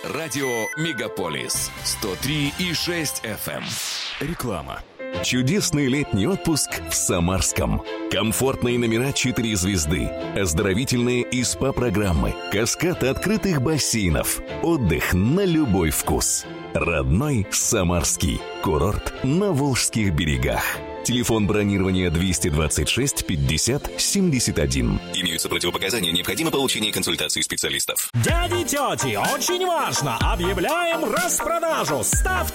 Радио «Мегаполис» 103,6 FM. Реклама. Чудесный летний отпуск в Самарском. Комфортные номера 4 звезды, оздоровительные и СПА-программы, каскад открытых бассейнов, отдых на любой вкус. Родной Самарский. Курорт на Волжских берегах. Телефон бронирования 226 50 71. Имеются противопоказания, необходимо получение консультации специалистов. Дяди, тети, очень важно! Объявляем распродажу! Ставьте